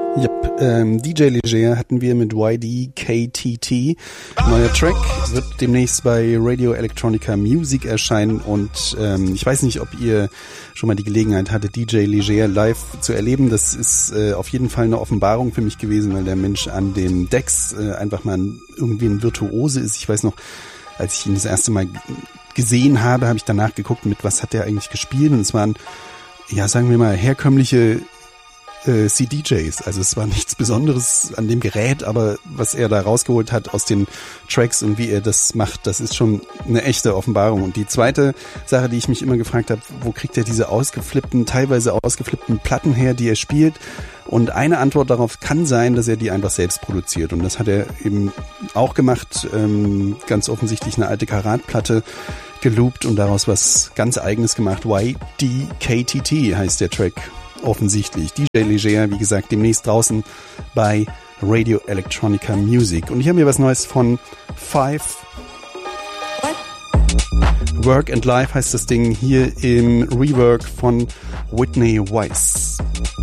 DJ Leger hatten wir mit YDKTT. Neuer Track wird demnächst bei Radio Electronica Music erscheinen und ich weiß nicht, ob ihr schon mal die Gelegenheit hattet, DJ Leger live zu erleben. Das ist auf jeden Fall eine Offenbarung für mich gewesen, weil der Mensch an den Decks einfach mal irgendwie ein Virtuose ist. Ich weiß noch, als ich ihn das erste Mal gesehen habe, habe ich danach geguckt, mit was hat der eigentlich gespielt, und es waren, ja, sagen wir mal, herkömmliche CDJs. Also es war nichts Besonderes an dem Gerät, aber was er da rausgeholt hat aus den Tracks und wie er das macht, das ist schon eine echte Offenbarung. Und die zweite Sache, die ich mich immer gefragt habe, wo kriegt er diese teilweise ausgeflippten Platten her, die er spielt? Und eine Antwort darauf kann sein, dass er die einfach selbst produziert. Und das hat er eben auch gemacht, ganz offensichtlich eine alte Karat-Platte geloopt und daraus was ganz Eigenes gemacht. YDKTT heißt der Track. Offensichtlich. DJ Leger, wie gesagt, demnächst draußen bei Radio Electronica Music. Und ich habe mir was Neues von Five. Work and Life heißt das Ding, hier im Rework von Whitney Weiss.